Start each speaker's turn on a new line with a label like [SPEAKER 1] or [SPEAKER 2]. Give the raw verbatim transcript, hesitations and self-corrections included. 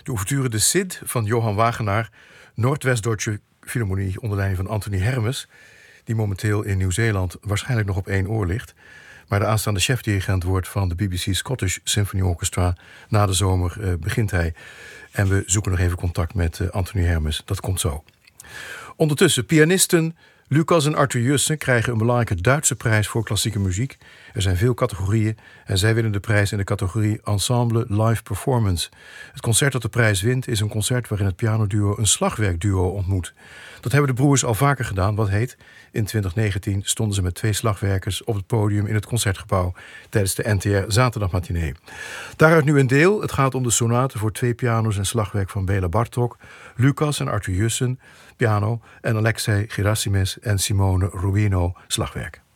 [SPEAKER 1] De ouverture De Cid van Johan Wagenaar, Noordwest-Duitse Philharmonie onder leiding van Anthony Hermes, die momenteel in Nieuw-Zeeland waarschijnlijk nog op één oor ligt, maar de aanstaande chefdirigent wordt van de B B C Scottish Symphony Orchestra. Na de zomer uh, begint hij. En we zoeken nog even contact met uh, Anthony Hermes. Dat komt zo. Ondertussen, pianisten Lucas en Arthur Jussen krijgen een belangrijke Duitse prijs voor klassieke muziek. Er zijn veel categorieën en zij winnen de prijs in de categorie Ensemble Live Performance. Het concert dat de prijs wint is een concert waarin het pianoduo een slagwerkduo ontmoet. Dat hebben de broers al vaker gedaan, wat heet. In twintig negentien stonden ze met twee slagwerkers op het podium in het Concertgebouw tijdens de N T R Zaterdagmatinee. Daaruit nu een deel. Het gaat om de sonate voor twee piano's en slagwerk van Béla Bartók, Lucas en Arthur Jussen, piano, en Alexei Gerasimes en Simone Rubino, slagwerk.